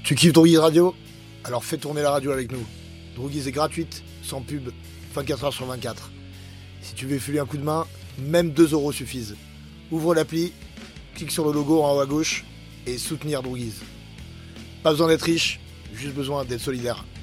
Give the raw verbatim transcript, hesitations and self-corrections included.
Tu kiffes Droogies Radio? Alors fais tourner la radio avec nous. Droogies est gratuite, sans pub, vingt-quatre heures sur vingt-quatre. Si tu veux filer un coup de main, même deux euros suffisent. Ouvre l'appli, clique sur le logo en haut à gauche et soutenir Droogies. Pas besoin d'être riche, juste besoin d'être solidaire.